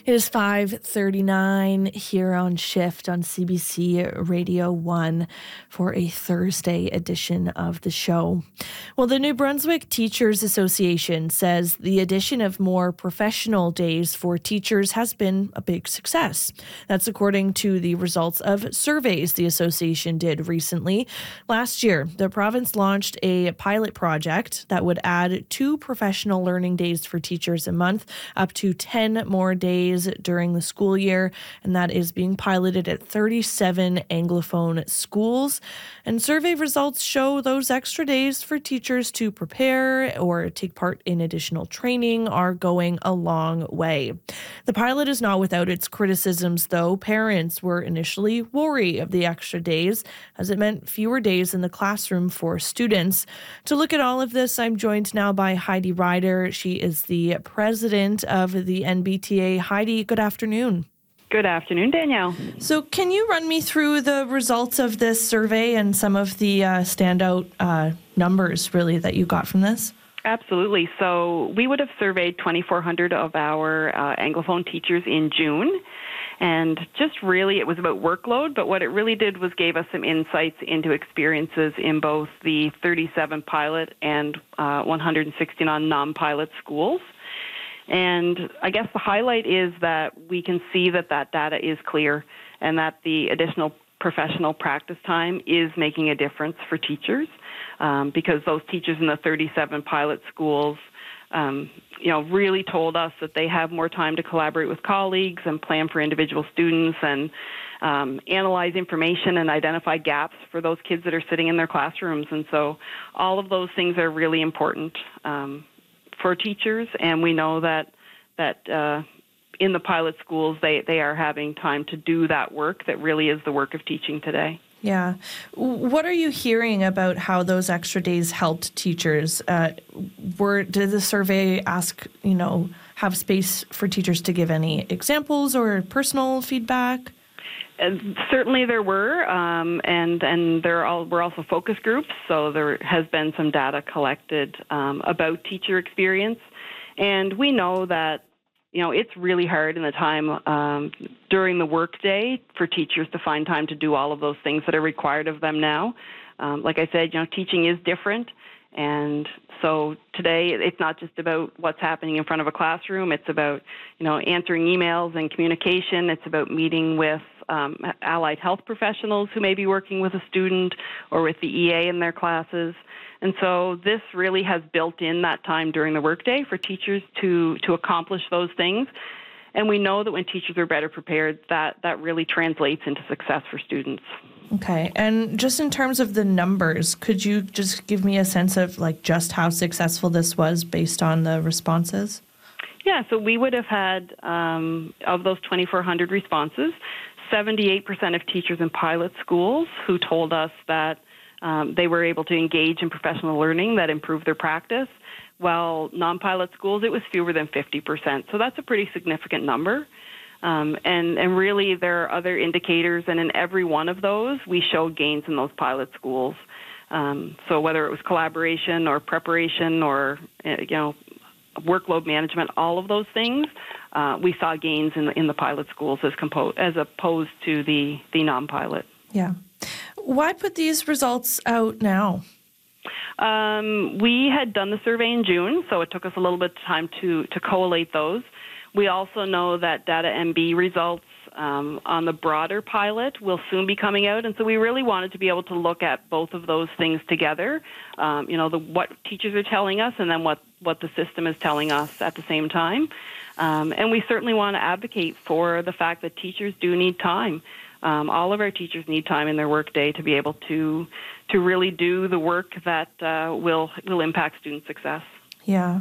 It is 5:39 here on Shift on CBC Radio 1 for a Thursday edition of the show. Well, the New Brunswick Teachers Association says the addition of more professional days for teachers has been a big success. That's according to the results of surveys the association did recently. Last year, the province launched a pilot project that would add 2 professional learning days for teachers a month, up to 10 more days during the school year, and that is being piloted at 37 Anglophone schools. And survey results show those extra days for teachers to prepare or take part in additional training are going a long way. The pilot is not without its criticisms, though. Parents were initially wary of the extra days, as it meant fewer days in the classroom for students. To look at all of this, I'm joined now by Heidi Ryder. She is the president of the NBTA. Heidi, good afternoon. Good afternoon, Danielle. So can you run me through the results of this survey and some of the standout numbers, really, that you got from this? Absolutely. So we would have surveyed 2,400 of our Anglophone teachers in June. And just really, it was about workload, but what it really did was gave us some insights into experiences in both the 37 pilot and 169 non-pilot schools. And I guess the highlight is that we can see that data is clear and that the additional professional practice time is making a difference for teachers because those teachers in the 37 pilot schools really told us that they have more time to collaborate with colleagues and plan for individual students and analyze information and identify gaps for those kids that are sitting in their classrooms. And so all of those things are really important for teachers, and we know that in the pilot schools, they are having time to do that work that really is the work of teaching today. Yeah. What are you hearing about how those extra days helped teachers? Did the survey ask, have space for teachers to give any examples or personal feedback? Certainly there were, and there were also focus groups, so there has been some data collected about teacher experience. And we know that, it's really hard in the time during the workday for teachers to find time to do all of those things that are required of them now. Like I said, teaching is different. And so today it's not just about what's happening in front of a classroom. It's about, answering emails and communication. It's about meeting with allied health professionals who may be working with a student or with the EA in their classes. And so this really has built in that time during the workday for teachers to accomplish those things. And we know that when teachers are better prepared, that really translates into success for students. Okay. And just in terms of the numbers, could you just give me a sense of just how successful this was based on the responses? Yeah, so we would have had, of those 2,400 responses, 78% of teachers in pilot schools who told us that they were able to engage in professional learning that improved their practice, while non-pilot schools, it was fewer than 50%. So that's a pretty significant number. And really, there are other indicators, and in every one of those, we showed gains in those pilot schools. So whether it was collaboration or preparation or, workload management, all of those things, we saw gains in the pilot schools as opposed to the non-pilot. Yeah. Why put these results out now? We had done the survey in June, so it took us a little bit of time to collate those. We also know that Data MB results on the broader pilot will soon be coming out, and so we really wanted to be able to look at both of those things together, what teachers are telling us and then what the system is telling us at the same time. And we certainly want to advocate for the fact that teachers do need time. All of our teachers need time in their workday to be able to really do the work that will impact student success. Yeah.